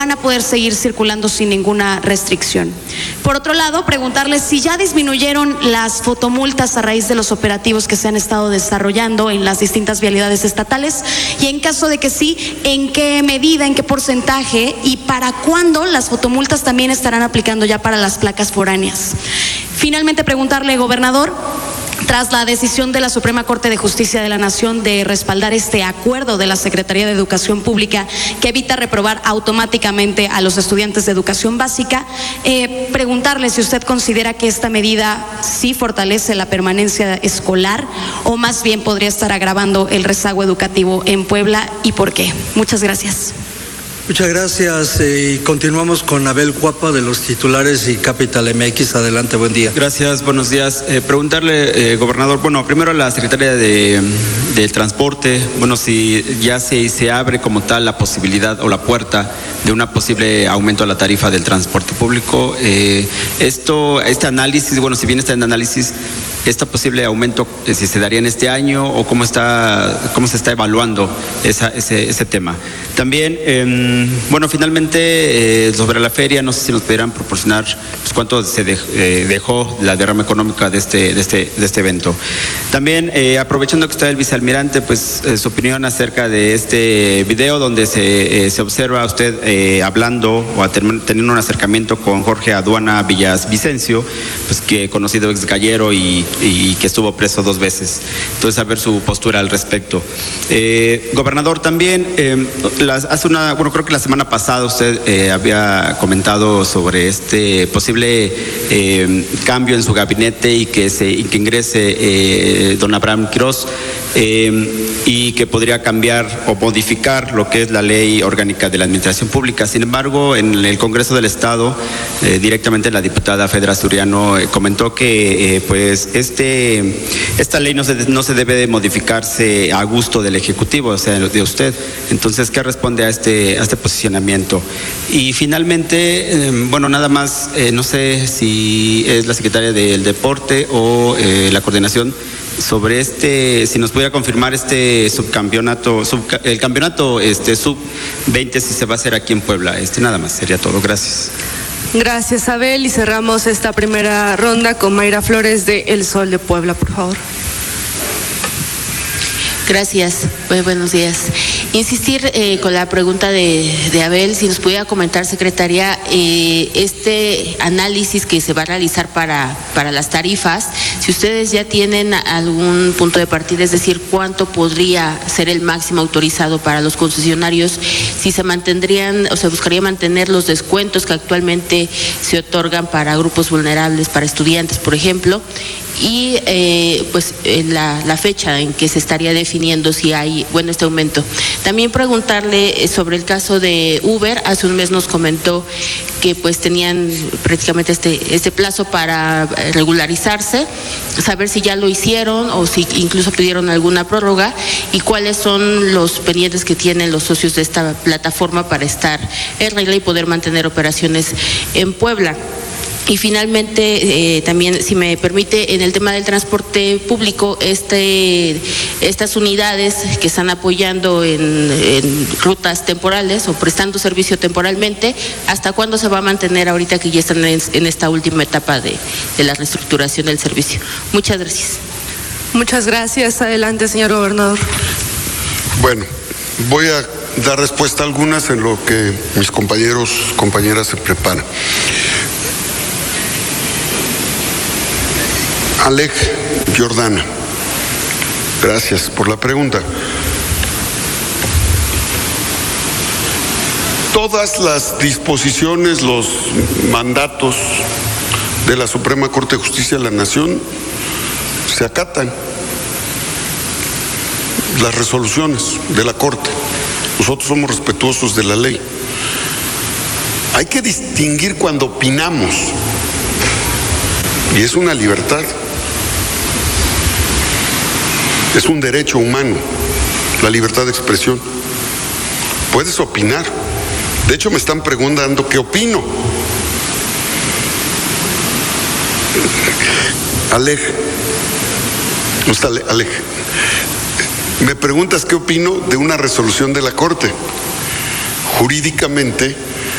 van a poder seguir circulando sin ninguna restricción. Por otro lado, preguntarles si ya disminuyeron las fotomultas a raíz de los operativos que se han estado desarrollando en las distintas vialidades estatales y en caso de que sí, en qué medida, en qué porcentaje y para cuándo las fotomultas también estarán aplicando ya para las placas foráneas. Finalmente, preguntarle, gobernador, tras la decisión de la Suprema Corte de Justicia de la Nación de respaldar este acuerdo de la Secretaría de Educación Pública que evita reprobar automáticamente a los estudiantes de educación básica, preguntarle si usted considera que esta medida sí fortalece la permanencia escolar o más bien podría estar agravando el rezago educativo en Puebla y por qué. Muchas gracias. Muchas gracias. Continuamos con Abel Cuapa de los titulares y Capital MX. Adelante, buen día. Gracias, buenos días. Preguntarle, gobernador, bueno, primero a la Secretaría de Transporte, bueno, si ya se abre como tal la posibilidad o la puerta de un posible aumento a la tarifa del transporte público. Este análisis, bueno, si bien está en análisis, este posible aumento, si se daría en este año o cómo se está evaluando ese tema. También, bueno, finalmente, sobre la feria, no sé si nos pudieran proporcionar pues, cuánto se dejó la derrama económica de este evento. También, aprovechando que está el vicealmirante, pues su opinión acerca de este video donde se observa a usted hablando o teniendo un acercamiento con Jorge Aduana Villavicencio, pues que conocido ex gallero y que estuvo preso 2 veces. Entonces, a ver su postura al respecto. Gobernador, también, creo que la semana pasada usted había comentado sobre este posible cambio en su gabinete y que ingrese don Abraham Quirós y que podría cambiar o modificar lo que es la ley orgánica de la administración pública. Sin embargo, en el Congreso del Estado, directamente la diputada Fedra Suriano comentó que pues esta ley no se debe de modificarse a gusto del Ejecutivo, o sea, de usted. Entonces, ¿qué responde a este posicionamiento? Y finalmente, bueno, nada más, no sé si es la secretaria del Deporte o la coordinación sobre si nos pudiera confirmar subcampeonato, el campeonato sub-20 si se va a hacer aquí en Puebla. Nada más, sería todo. Gracias. Gracias, Abel, y cerramos esta primera ronda con Mayra Flores de El Sol de Puebla, por favor. Gracias, buenos días. Insistir con la pregunta de Abel, si nos pudiera comentar, secretaria, este análisis que se va a realizar para las tarifas, si ustedes ya tienen algún punto de partida, es decir, cuánto podría ser el máximo autorizado para los concesionarios, si se mantendrían o se buscaría mantener los descuentos que actualmente se otorgan para grupos vulnerables, para estudiantes, por ejemplo, y la fecha en que se estaría definiendo si hay, este aumento. También preguntarle sobre el caso de Uber. Hace un mes nos comentó que pues tenían prácticamente este plazo para regularizarse, saber si ya lo hicieron o si incluso pidieron alguna prórroga y cuáles son los pendientes que tienen los socios de esta plataforma para estar en regla y poder mantener operaciones en Puebla. Y finalmente, también, si me permite, en el tema del transporte público, estas unidades que están apoyando en rutas temporales o prestando servicio temporalmente, ¿hasta cuándo se va a mantener ahorita que ya están en esta última etapa de la reestructuración del servicio? Muchas gracias. Muchas gracias. Adelante, señor gobernador. Bueno, voy a dar respuesta a algunas en lo que mis compañeras se preparan. Alej Jordana, gracias por la pregunta. Todas las disposiciones, los mandatos de la Suprema Corte de Justicia de la Nación se acatan. Las resoluciones de la Corte. Nosotros somos respetuosos de la ley. Hay que distinguir cuando opinamos, y es una libertad. Es un derecho humano, la libertad de expresión. Puedes opinar. De hecho, me están preguntando qué opino. Alej, me preguntas qué opino de una resolución de la Corte. Jurídicamente,